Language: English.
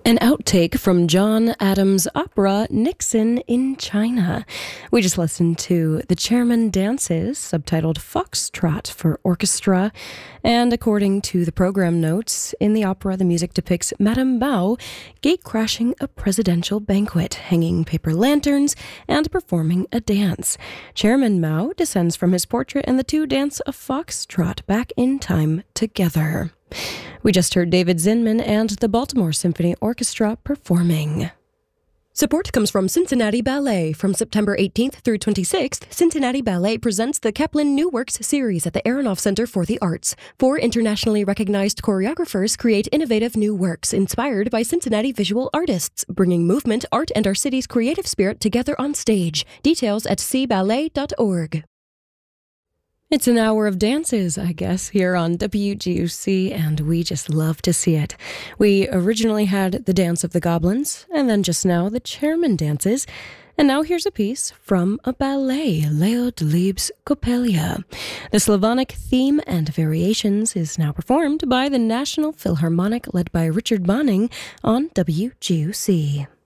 An outtake from John Adams' opera Nixon in China. We just listened to The Chairman Dances, subtitled Foxtrot for Orchestra. And according to the program notes, in the opera, the music depicts Madame Bao gate-crashing a presidential banquet, hanging paper lanterns, and performing a dance. Chairman Mao descends from his portrait, and the two dance a foxtrot back in time together. We just heard David Zinman and the Baltimore Symphony Orchestra performing. Support comes from Cincinnati Ballet. From September 18th through 26th, Cincinnati Ballet presents the Kaplan New Works series at the Aronoff Center for the Arts. 4 internationally recognized choreographers create innovative new works inspired by Cincinnati visual artists, bringing movement, art, and our city's creative spirit together on stage. Details at cballet.org. It's an hour of dances, I guess, here on WGUC, and we just love to see it. We originally had the Dance of the Goblins, and then just now the Chairman Dances, and now here's a piece from a ballet, Leo Delibes' Coppelia. The Slavonic theme and variations is now performed by the National Philharmonic, led by Richard Bonning on WGUC.